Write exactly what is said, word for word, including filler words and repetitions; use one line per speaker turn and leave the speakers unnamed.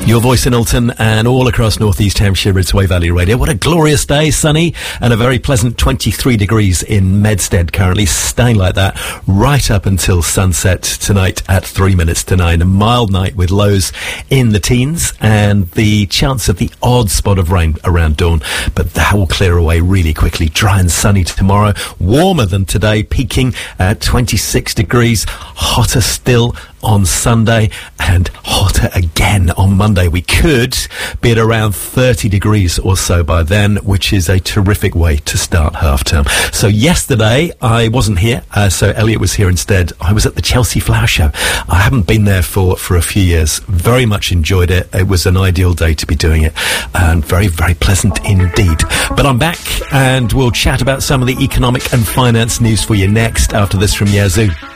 Your voice in Alton and all across North East Hampshire, Ridsway Valley Radio. What a glorious day, sunny and a very pleasant twenty-three degrees in Medstead currently, staying like that right up until sunset tonight at three minutes to nine. A mild night with lows in the teens and the chance of the odd spot of rain around dawn, but that will clear away really quickly. Dry and sunny tomorrow, warmer than today, peaking at twenty-six degrees, hotter still on Sunday and hotter again on Monday. We could be at around thirty degrees or so by then, which is a terrific way to start half term. So yesterday I wasn't here, uh, so Elliot was here instead. I was at the Chelsea Flower Show. I haven't been there for, for a few years. Very much enjoyed it. It was an ideal day to be doing it and very, very pleasant indeed. But I'm back and we'll chat about some of the economic and finance news for you next after this from Yazoo.